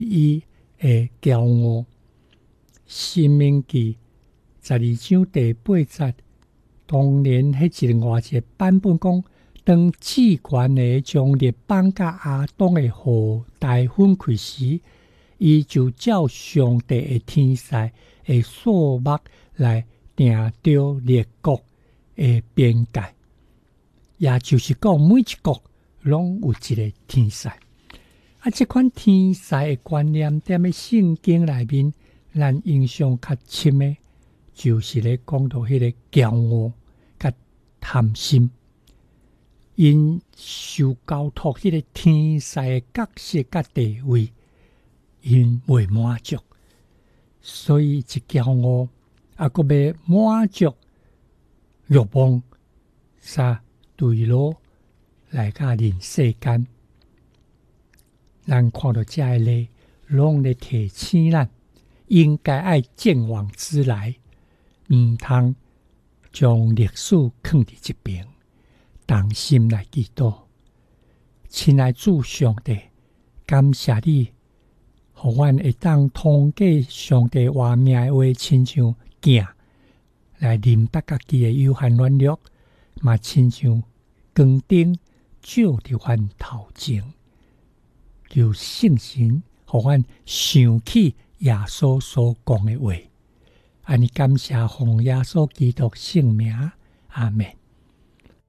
伊的骄傲。申命记12章第8节，当年迄另外一个版本讲，当至高的将列邦甲亚当的后代分开时，伊就照上帝的天使的数目来定着列国的边界，也就是讲每一国拢有一个天使。这款天使的观念踮咧圣经内面，咱印象较深的，就是咧讲到迄个骄傲甲贪心，因受交托迄个天使的角色甲地位，因未满足，所以一骄傲啊，阁要满足欲望，啥对路来甲人世间。咱看到这个例，拢咧提醒咱，应该爱见往之来，毋通将历史放伫一边，动心来祈祷。亲爱主上帝，感谢你，互阮会当通过上帝话命的话，亲像镜来认得家己的有限软弱，嘛亲像光灯照伫阮头前。求圣神互阮想起耶稣所讲的话，安尼感谢奉耶稣基督圣名，阿们。